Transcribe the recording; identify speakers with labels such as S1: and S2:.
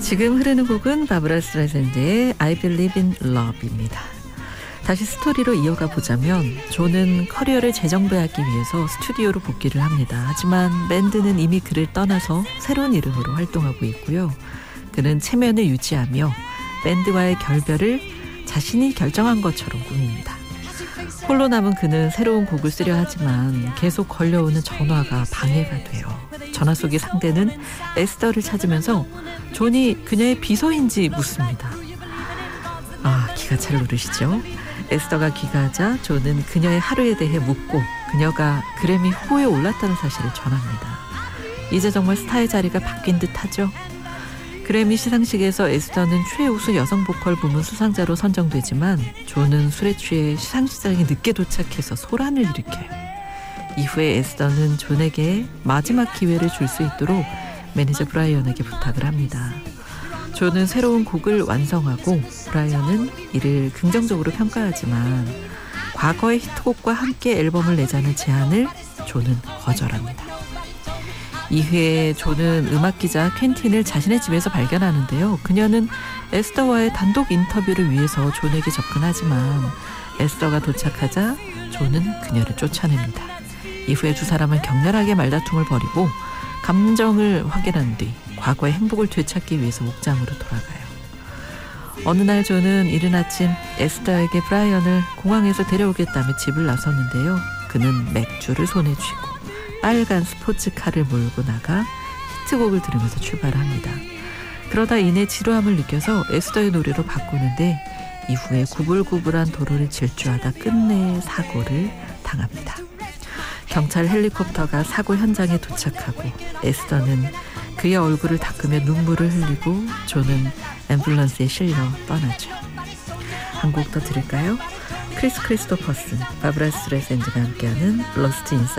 S1: 지금 흐르는 곡은 바브라 스트라이샌드의 I Believe in Love입니다. 다시 스토리로 이어가 보자면 존은 커리어를 재정비하기 위해서 스튜디오로 복귀를 합니다. 하지만 밴드는 이미 그를 떠나서 새로운 이름으로 활동하고 있고요. 그는 체면을 유지하며 밴드와의 결별을 자신이 결정한 것처럼 꾸밉니다. 홀로 남은 그는 새로운 곡을 쓰려 하지만 계속 걸려오는 전화가 방해가 돼요. 전화 속의 상대는 에스더를 찾으면서 존이 그녀의 비서인지 묻습니다. 기가 잘 누르시죠? 에스더가 귀가하자 존은 그녀의 하루에 대해 묻고 그녀가 그래미 후보에 올랐다는 사실을 전합니다. 이제 정말 스타의 자리가 바뀐 듯하죠? 그래미 시상식에서 에스더는 최우수 여성 보컬 부문 수상자로 선정되지만 존은 술에 취해 시상식장에 늦게 도착해서 소란을 일으켜요. 이후에 에스더는 존에게 마지막 기회를 줄 수 있도록 매니저 브라이언에게 부탁을 합니다. 존은 새로운 곡을 완성하고 브라이언은 이를 긍정적으로 평가하지만 과거의 히트곡과 함께 앨범을 내자는 제안을 존은 거절합니다. 이후에 존은 음악기자 퀸틴을 자신의 집에서 발견하는데요. 그녀는 에스더와의 단독 인터뷰를 위해서 존에게 접근하지만 에스더가 도착하자 존은 그녀를 쫓아냅니다. 이후에 두 사람은 격렬하게 말다툼을 벌이고 감정을 확인한 뒤 과거의 행복을 되찾기 위해서 옥장으로 돌아가요. 어느 날 존은 이른 아침 에스더에게 브라이언을 공항에서 데려오겠다며 집을 나섰는데요. 그는 맥주를 손에 쥐고 빨간 스포츠카를 몰고 나가 히트곡을 들으면서 출발합니다. 그러다 이내 지루함을 느껴서 에스더의 노래로 바꾸는데 이후에 구불구불한 도로를 질주하다 끝내 사고를 당합니다. 경찰 헬리콥터가 사고 현장에 도착하고 에스더는 그의 얼굴을 닦으며 눈물을 흘리고 존은 앰뷸런스에 실려 떠나죠. 한 곡 더 들을까요? 크리스 크리스토퍼슨, 바브라 스트라이샌드가 함께하는 Lost in